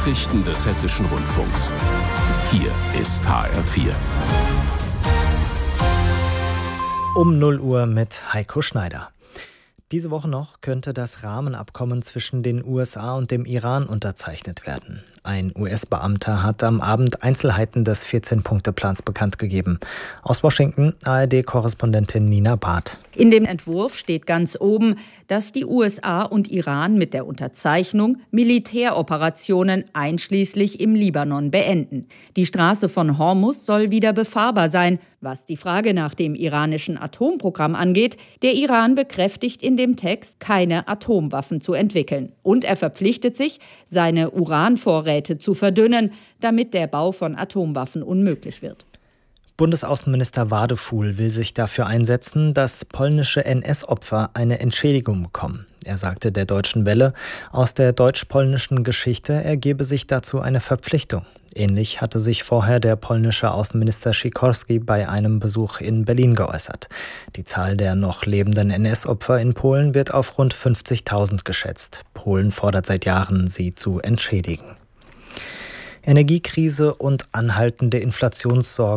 Nachrichten des Hessischen Rundfunks. Hier ist HR4. Um 0 Uhr mit Heiko Schneider. Diese Woche noch könnte das Rahmenabkommen zwischen den USA und dem Iran unterzeichnet werden. Ein US-Beamter hat am Abend Einzelheiten des 14-Punkte-Plans bekannt gegeben. Aus Washington, ARD-Korrespondentin Nina Barth. In dem Entwurf steht ganz oben, dass die USA und Iran mit der Unterzeichnung Militäroperationen einschließlich im Libanon beenden. Die Straße von Hormuz soll wieder befahrbar sein. Was die Frage nach dem iranischen Atomprogramm angeht, der Iran bekräftigt in dem Text, keine Atomwaffen zu entwickeln. Und er verpflichtet sich, seine Uranvorräte zu verdünnen, damit der Bau von Atomwaffen unmöglich wird. Bundesaußenminister Wadefuhl will sich dafür einsetzen, dass polnische NS-Opfer eine Entschädigung bekommen. Er sagte der Deutschen Welle, aus der deutsch-polnischen Geschichte ergebe sich dazu eine Verpflichtung. Ähnlich hatte sich vorher der polnische Außenminister Sikorski bei einem Besuch in Berlin geäußert. Die Zahl der noch lebenden NS-Opfer in Polen wird auf rund 50.000 geschätzt. Polen fordert seit Jahren, sie zu entschädigen. Energiekrise und anhaltende Inflationssorgen